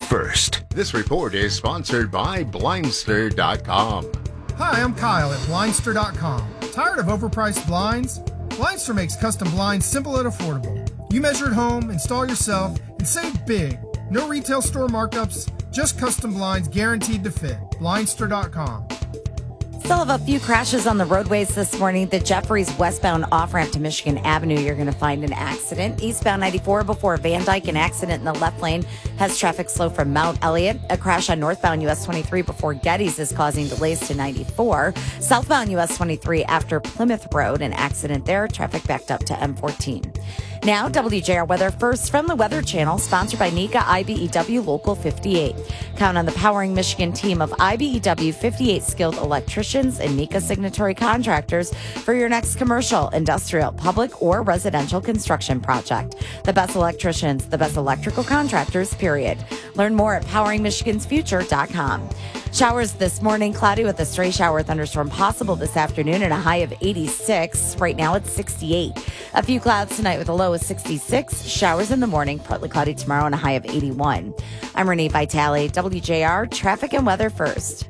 first. This report is sponsored by Blindster.com. Hi, I'm Kyle at Blindster.com. Tired of overpriced blinds? Blindster makes custom blinds simple and affordable. You measure at home, install yourself, and save big. No retail store markups, just custom blinds guaranteed to fit. Blindster.com. Still have a few crashes on the roadways this morning. The Jeffries westbound off-ramp to Michigan Avenue, you're going to find an accident. Eastbound 94 before Van Dyke, an accident in the left lane has traffic slow from Mount Elliott. A crash on northbound US 23 before Getty's is causing delays to 94. Southbound US 23 after Plymouth Road, an accident there. Traffic backed up to M14. Now, WJR weather first from the Weather Channel, sponsored by NECA IBEW Local 58. Count on the Powering Michigan team of IBEW 58 skilled electricians and NECA signatory contractors for your next commercial, industrial, public, or residential construction project. The best electricians, the best electrical contractors, period. Learn more at poweringmichigansfuture.com. Showers this morning, cloudy with a stray shower thunderstorm possible this afternoon and a high of 86. Right now it's 68. A few clouds tonight with a low of 66. Showers in the morning, partly cloudy tomorrow and a high of 81. I'm Renee Vitale, WJR Traffic and Weather First.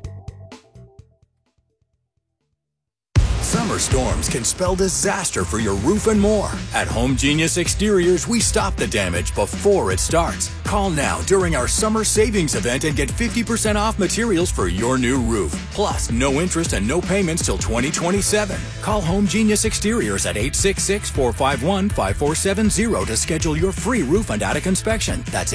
Summer storms can spell disaster for your roof and more. At Home Genius Exteriors, we stop the damage before it starts. Call now during our summer savings event and get 50% off materials for your new roof. Plus, no interest and no payments till 2027. Call Home Genius Exteriors at 866-451-5470 to schedule your free roof and attic inspection. That's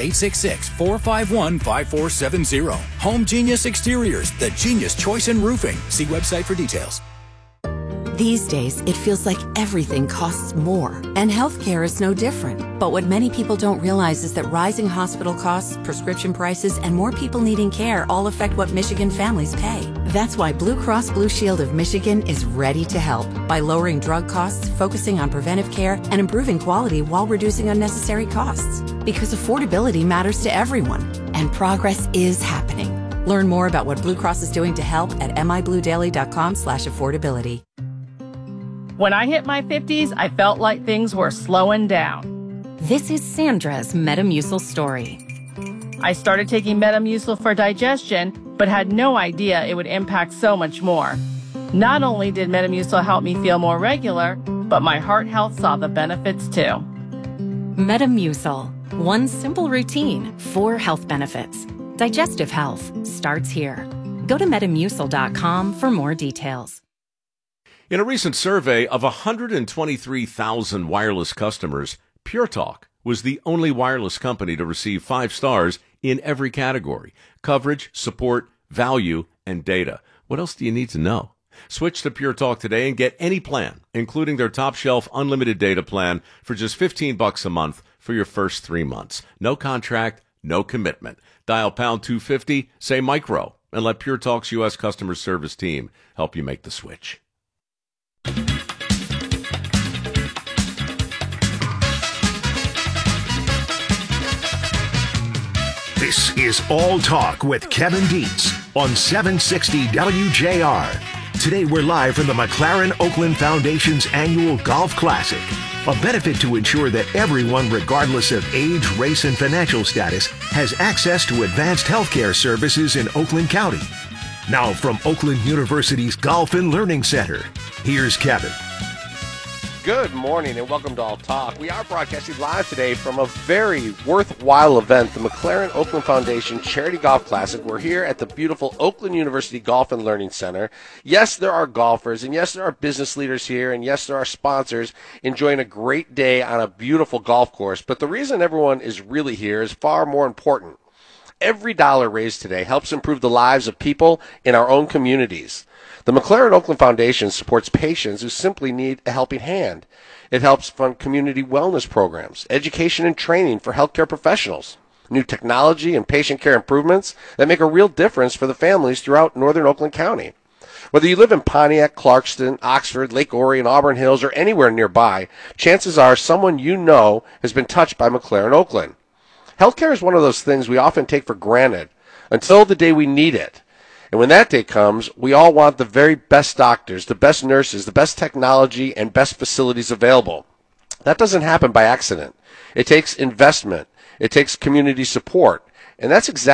866-451-5470. Home Genius Exteriors, the genius choice in roofing. See website for details. These days, it feels like everything costs more, and healthcare is no different. But what many people don't realize is that rising hospital costs, prescription prices, and more people needing care all affect what Michigan families pay. That's why Blue Cross Blue Shield of Michigan is ready to help by lowering drug costs, focusing on preventive care, and improving quality while reducing unnecessary costs. Because affordability matters to everyone, and progress is happening. Learn more about what Blue Cross is doing to help at mibluedaily.com/affordability. When I hit my 50s, I felt like things were slowing down. This is Sandra's Metamucil story. I started taking Metamucil for digestion, but had no idea it would impact so much more. Not only did Metamucil help me feel more regular, but my heart health saw the benefits too. Metamucil. One simple routine, 4 health benefits. Digestive health starts here. Go to Metamucil.com for more details. In a recent survey of 123,000 wireless customers, Pure Talk was the only wireless company to receive 5 stars in every category: coverage, support, value, and data. What else do you need to know? Switch to Pure Talk today and get any plan, including their top shelf unlimited data plan for just $15 a month for your first 3 months. No contract, no commitment. Dial pound 250, say micro, and let Pure Talk's U.S. customer service team help you make the switch. This is All Talk with Kevin Dietz on 760 WJR. Today we're live from the McLaren Oakland Foundation's annual Golf Classic, a benefit to ensure that everyone, regardless of age, race, and financial status, has access to advanced healthcare services in Oakland County. Now from Oakland University's Golf and Learning Center, here's Kevin. Good morning and welcome to All Talk. We are broadcasting live today from a very worthwhile event, the McLaren Oakland Foundation Charity Golf Classic. We're here at the beautiful Oakland University Golf and Learning Center. Yes, there are golfers, and yes, there are business leaders here, and yes, there are sponsors enjoying a great day on a beautiful golf course. But the reason everyone is really here is far more important. Every dollar raised today helps improve the lives of people in our own communities. The McLaren Oakland Foundation supports patients who simply need a helping hand. It helps fund community wellness programs, education and training for healthcare professionals, new technology and patient care improvements that make a real difference for the families throughout northern Oakland County. Whether you live in Pontiac, Clarkston, Oxford, Lake Orion, Auburn Hills, or anywhere nearby, chances are someone you know has been touched by McLaren Oakland. Healthcare is one of those things we often take for granted until the day we need it. And when that day comes, we all want the very best doctors, the best nurses, the best technology, and best facilities available. That doesn't happen by accident. It takes investment. It takes community support. And that's exactly